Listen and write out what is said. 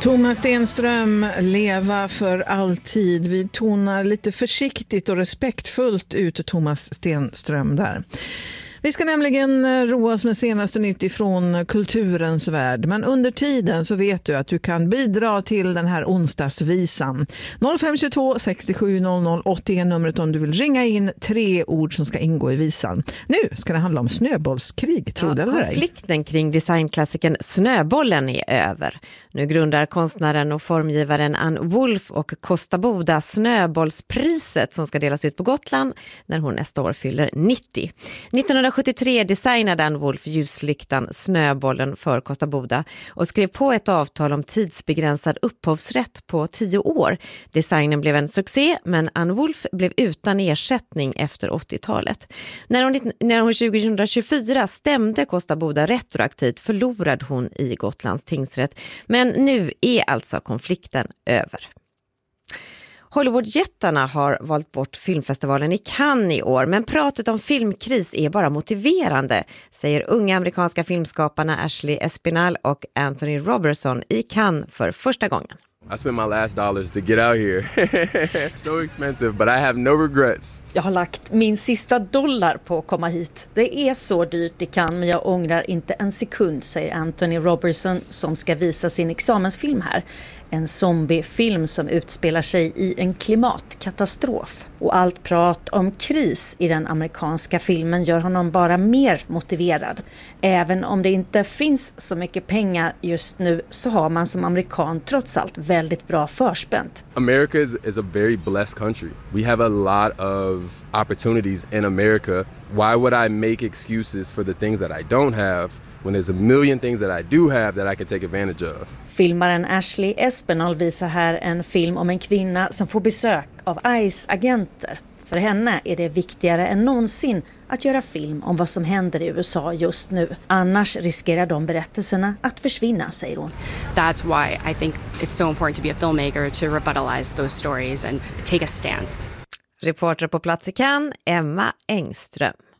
Thomas Stenström, leva för alltid. Vi tonar lite försiktigt och respektfullt ut Thomas Stenström där. Vi ska nämligen roa oss med senaste nytt ifrån kulturens värld. Men under tiden så vet du att du kan bidra till den här onsdagsvisan. 0522 67 00 80 numret om du vill ringa in 3 ord som ska ingå i visan. Nu ska det handla om snöbollskrig, tror du eller ej? Konflikten kring designklassikern Snöbollen är över. Nu grundar konstnären och formgivaren Ann Wolf och Kosta Boda Snöbollspriset som ska delas ut på Gotland när hon nästa år fyller 90. 1973 designade Ann Wolf ljuslyktan Snöbollen för Kosta Boda och skrev på ett avtal om tidsbegränsad upphovsrätt på 10 år. Designen blev en succé, men Ann Wolf blev utan ersättning efter 80-talet. När hon 2024 stämde Kosta Boda retroaktivt förlorade hon i Gotlands tingsrätt. Men nu är alltså konflikten över. Hollywoodjättarna har valt bort filmfestivalen i Cannes i år, men pratet om filmkris är bara motiverande, säger unga amerikanska filmskaparna Ashley Espinal och Anthony Robertson i Cannes för första gången. I spent my last dollars to get out here. So expensive, but I have no regrets. Jag har lagt min sista dollar på att komma hit. Det är så dyrt det kan, men jag ångrar inte en sekund, säger Anthony Robertson som ska visa sin examensfilm här. En zombiefilm som utspelar sig i en klimatkatastrof. Och allt prat om kris i den amerikanska filmen gör honom bara mer motiverad. Även om det inte finns så mycket pengar just nu så har man som amerikan trots allt väldigt bra förspänt. America is a very blessed country. We have a lot of opportunities in America. Why would I make excuses for the things that I don't have when there's a million things that I do have that I can take advantage of? Filmaren Ashley Espinal visar här en film om en kvinna som får besök av ICE-agenter. För henne är det viktigare än någonsin att göra film om vad som händer i USA just nu. Annars riskerar de berättelserna att försvinna, säger hon. That's why I think it's so important to be a filmmaker to revitalize those stories and take a stance. Reporter på plats i Cannes, Emma Engström.